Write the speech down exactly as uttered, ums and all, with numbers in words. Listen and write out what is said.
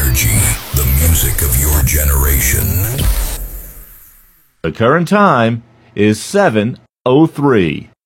Energy, the music of your generation. The current time is seven oh three.